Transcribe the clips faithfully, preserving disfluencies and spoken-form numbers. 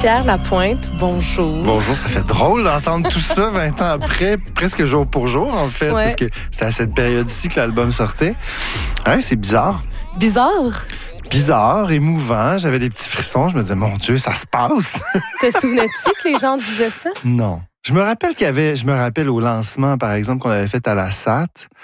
Pierre Lapointe, bonjour. Bonjour, ça fait drôle d'entendre tout ça vingt ans après, presque jour pour jour en fait, ouais. Parce que c'est à cette période-ci que l'album sortait. Ouais, c'est bizarre. Bizarre? Bizarre, émouvant, j'avais des petits frissons, je me disais, mon Dieu, ça se passe. Te souvenais-tu que les gens disaient ça? Non. Je me rappelle qu'il y avait, je me rappelle au lancement, par exemple, qu'on avait fait à la S A T,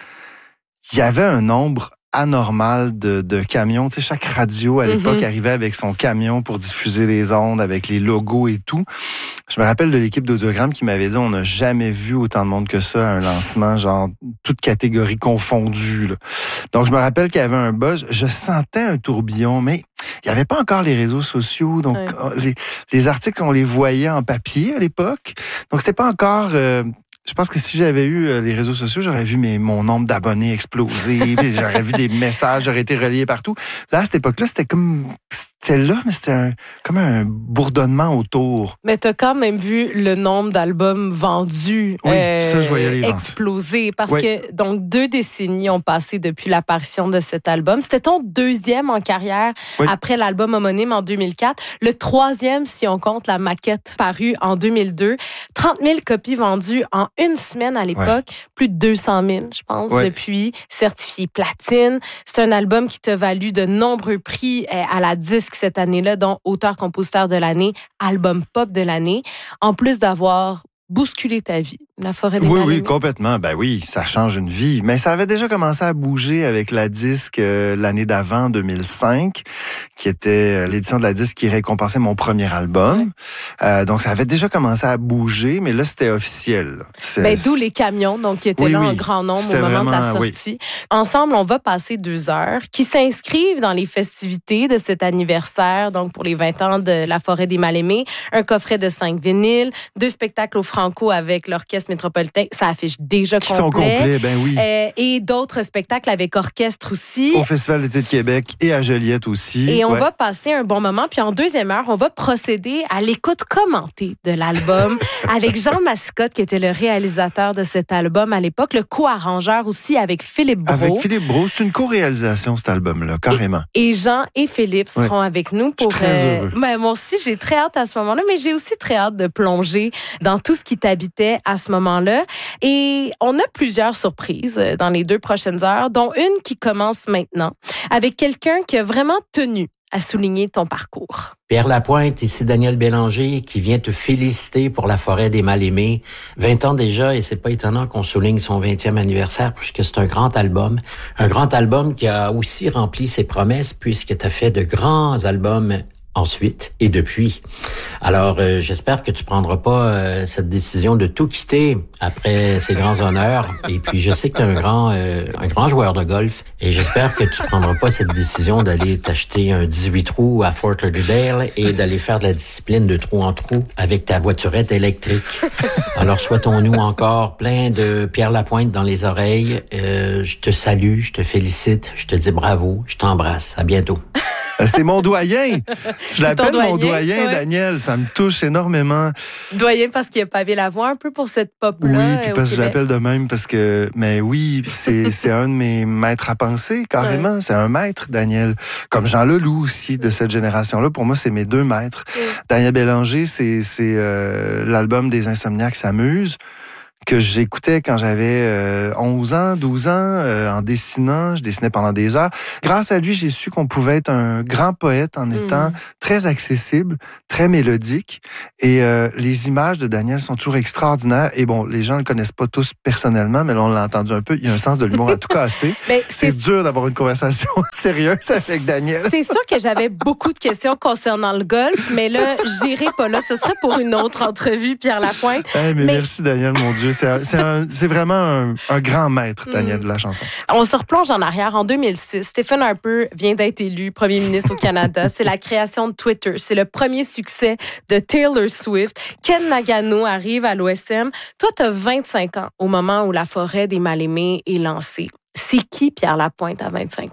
il y avait un nombre anormal de, de camions. Tu sais, chaque radio, à l'époque, mm-hmm. arrivait avec son camion pour diffuser les ondes, avec les logos et tout. Je me rappelle de l'équipe d'Audiogramme qui m'avait dit on n'a jamais vu autant de monde que ça à un lancement, genre, toute catégorie confondue, là. Donc, je me rappelle qu'il y avait un buzz. Je sentais un tourbillon, mais il n'y avait pas encore les réseaux sociaux. Donc, ouais. les, les articles, on les voyait en papier à l'époque. Donc, c'était pas encore... Euh, Je pense que si j'avais eu les réseaux sociaux, j'aurais vu mes, mon nombre d'abonnés exploser, puis j'aurais vu des messages, j'aurais été relié partout. Là, à cette époque-là, c'était comme... C'était là, mais c'était un, comme un bourdonnement autour. Mais t'as quand même vu le nombre d'albums vendus oui, euh, ça, je voyais les exploser. Parce oui. que, donc, deux décennies ont passé depuis l'apparition de cet album. C'était ton deuxième en carrière oui. après l'album homonyme en deux mille quatre. Le troisième, si on compte la maquette parue en deux mille deux. trente mille copies vendues en une semaine à l'époque. Ouais. Plus de deux cent mille, je pense, ouais. depuis. Certifié platine. C'est un album qui t'a valu de nombreux prix à la disque cette année-là, dont auteur-compositeur de l'année, album pop de l'année, en plus d'avoir bousculé ta vie. La forêt des Oui, Mal-aimés. oui, complètement. Ben oui, ça change une vie. Mais ça avait déjà commencé à bouger avec la disque euh, l'année d'avant, deux mille cinq, qui était l'édition de la disque qui récompensait mon premier album. Ouais. Euh, donc, ça avait déjà commencé à bouger, mais là, c'était officiel. C'est... Ben, d'où les camions, donc, qui étaient oui, là oui. en grand nombre c'était au moment vraiment, de la sortie. Oui. Ensemble, on va passer deux heures qui s'inscrivent dans les festivités de cet anniversaire, donc pour les vingt ans de La forêt des Mal-aimés, un coffret de cinq vinyles, deux spectacles au Franco avec l'Orchestre métropolitain. Ça affiche déjà qui complet. Qui sont complets, ben oui. Euh, et d'autres spectacles avec orchestre aussi. Au Festival d'été de Québec et à Joliette aussi. Et on ouais. va passer un bon moment. Puis en deuxième heure, on va procéder à l'écoute commentée de l'album avec Jean Mascotte, qui était le réalisateur de cet album à l'époque, le co-arrangeur aussi avec Philippe Brault. Avec Philippe Brault, c'est une co-réalisation, cet album-là, carrément. Et, et Jean et Philippe seront ouais. avec nous pour... Je suis très heureux. Euh, ben, moi aussi, j'ai très hâte à ce moment-là, mais j'ai aussi très hâte de plonger dans tout ce qui t'habitait à ce moment-là. Et on a plusieurs surprises dans les deux prochaines heures, dont une qui commence maintenant, avec quelqu'un qui a vraiment tenu à souligner ton parcours. Pierre Lapointe, ici Daniel Bélanger, qui vient te féliciter pour La forêt des Mal-aimés. vingt ans déjà, et c'est pas étonnant qu'on souligne son vingtième anniversaire, puisque c'est un grand album. Un grand album qui a aussi rempli ses promesses, puisque tu as fait de grands albums ensuite et depuis. Alors, euh, j'espère que tu prendras pas euh, cette décision de tout quitter après ces grands honneurs. Et puis, je sais que tu es un grand, euh, un grand joueur de golf. Et j'espère que tu prendras pas cette décision d'aller t'acheter un dix-huit trous à Fort Lauderdale et d'aller faire de la discipline de trou en trou avec ta voiturette électrique. Alors, souhaitons-nous encore plein de Pierre Lapointe dans les oreilles. Euh, je te salue, je te félicite, je te dis bravo, je t'embrasse. À bientôt. C'est mon doyen. Je l'appelle doyen, mon doyen, ouais. Daniel. Ça me touche énormément. Doyen parce qu'il a pavé la voie un peu pour cette pop-là. Oui, puis parce que je l'appelle de même parce que... Mais oui, c'est, c'est un de mes maîtres à penser, carrément. Ouais. C'est un maître, Daniel. Comme Jean Leloup aussi, de cette génération-là. Pour moi, c'est mes deux maîtres. Ouais. Daniel Bélanger, c'est, c'est euh, l'album des Insomniaques s'amusent, que j'écoutais quand j'avais euh, onze ans, douze ans, euh, en dessinant. Je dessinais pendant des heures. Grâce à lui, j'ai su qu'on pouvait être un grand poète en étant mmh. très accessible, très mélodique. Et euh, les images de Daniel sont toujours extraordinaires. Et bon, les gens ne le connaissent pas tous personnellement, mais là, on l'a entendu un peu. Il y a un sens de l'humour à tout casser. c'est, c'est dur d'avoir une conversation sérieuse avec Daniel. C'est sûr que j'avais beaucoup de questions concernant le golf, mais là, j'irai pas là. Ce serait pour une autre entrevue, Pierre Lapointe. Hey, mais, mais merci, Daniel, mon Dieu. C'est, un, c'est, un, c'est vraiment un, un grand maître, Daniel, de la chanson. On se replonge en arrière. En deux mille six, Stephen Harper vient d'être élu premier ministre au Canada. C'est la création de Twitter. C'est le premier succès de Taylor Swift. Ken Nagano arrive à l'O S M. Toi, tu as vingt-cinq ans au moment où La forêt des Mal-aimés est lancée. C'est qui Pierre Lapointe à vingt-cinq ans?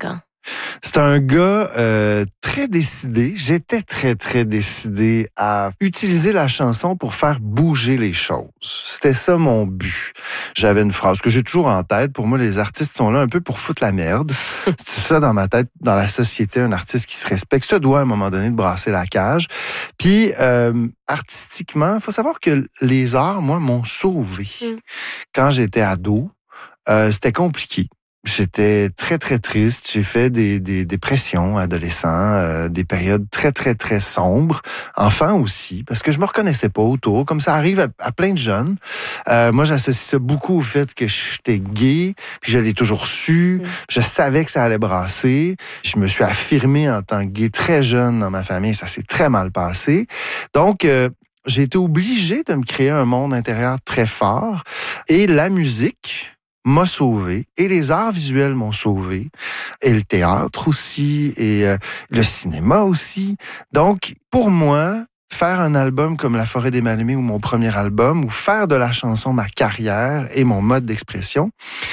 C'est un gars euh, très décidé. J'étais très, très décidé à utiliser la chanson pour faire bouger les choses. C'était ça mon but. J'avais une phrase que j'ai toujours en tête. Pour moi, les artistes sont là un peu pour foutre la merde. C'est ça dans ma tête. Dans la société, un artiste qui se respecte se doit à un moment donné de brasser la cage. Puis, euh, artistiquement, il faut savoir que les arts, moi, m'ont sauvé. Mm. Quand j'étais ado, euh, c'était compliqué. J'étais très, très triste. J'ai fait des, des dépressions adolescents, euh, des périodes très, très, très sombres. Enfant aussi, parce que je me reconnaissais pas autour, comme ça arrive à, à plein de jeunes. Euh, moi, j'associe ça beaucoup au fait que j'étais gay, puis je l'ai toujours su. Mmh. Je savais que ça allait brasser. Je me suis affirmé en tant que gay très jeune dans ma famille. Ça s'est très mal passé. Donc, euh, j'ai été obligé de me créer un monde intérieur très fort. Et la musique m'a sauvé, et les arts visuels m'ont sauvé, et le théâtre aussi, et euh, le cinéma aussi. Donc, pour moi, faire un album comme La Forêt des Mal-Aimés ou mon premier album, ou faire de la chanson ma carrière et mon mode d'expression,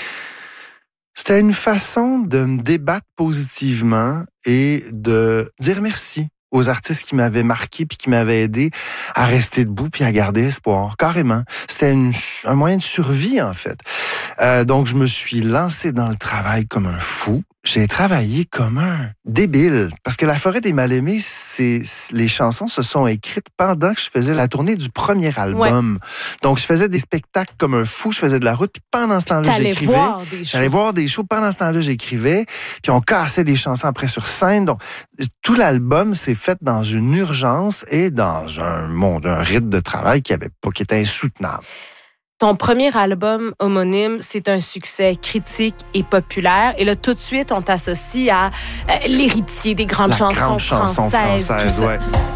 c'était une façon de me débattre positivement et de dire merci aux artistes qui m'avaient marqué puis qui m'avaient aidé à rester debout puis à garder espoir, carrément. C'était une, un moyen de survie, en fait. Euh, donc, je me suis lancé dans le travail comme un fou. J'ai travaillé comme un débile. Parce que La Forêt des Mal-Aimés, c'est, les chansons se sont écrites pendant que je faisais la tournée du premier album. Ouais. Donc, je faisais des spectacles comme un fou. Je faisais de la route. Puis pendant ce temps-là, j'écrivais. Voir des J'allais voir des shows. Pendant ce temps-là, j'écrivais. Puis on cassait des chansons après sur scène. Donc, tout l'album s'est fait dans une urgence et dans un monde, un rythme de travail qui avait pas, qui était insoutenable. Ton premier album homonyme, c'est un succès critique et populaire. Et là, tout de suite, on t'associe à euh, l'héritier des grandes La chansons grande chanson françaises. française, ouais.